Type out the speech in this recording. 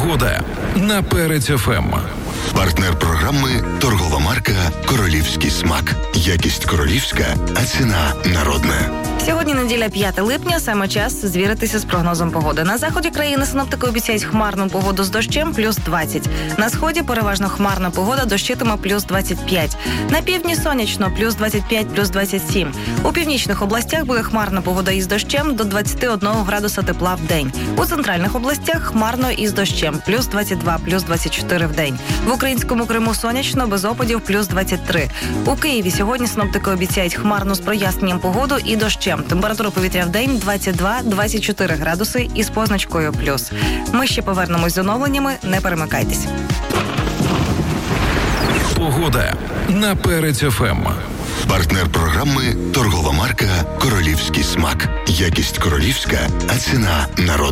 Погода на Перець ФМ. Партнер програми – торгова марка «Королівський смак». Якість королівська, а ціна народна. Сьогодні неділя 5 липня, саме час звіритися з прогнозом погоди. На заході країни синоптики обіцяють хмарну погоду з дощем плюс 20. На сході переважно хмарна погода, дощитиме плюс 25. На півдні сонячно плюс 25, плюс 27. У північних областях буде хмарна погода із дощем до 21 градуса тепла в день. У центральних областях хмарно із дощем плюс 22, плюс 24 в день. В українському Криму сонячно, без опадів плюс 23. У Києві сьогодні синоптики обіцяють хмарну з проясненням погоду і дощем. Температура повітря в день 22-24 градуси із позначкою плюс. Ми ще повернемось з оновленнями, не перемикайтесь. Погода на Перець ФМ. Партнер програми – торгова марка «Королівський смак». Якість королівська, а ціна народна.